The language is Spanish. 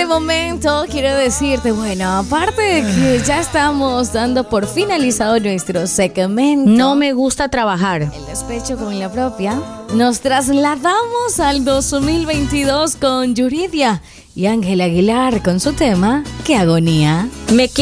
momento quiero decirte, bueno, aparte de que ya estamos dando por finalizado nuestro segmento, No me gusta trabajar. el despecho con la propia, nos trasladamos al 2022 con Yuridia y Ángel Aguilar con su tema, ¡Qué agonía! Me